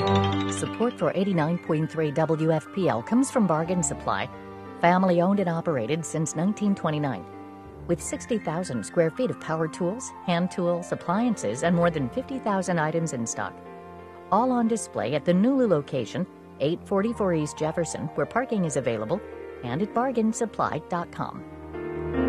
Support for 89.3 WFPL comes from Bargain Supply, family owned and operated since 1929. With 60,000 square feet of power tools, hand tools, appliances, and more than 50,000 items in stock. All on display at the Nulu location, 844 East Jefferson, where parking is available, and at bargainsupply.com.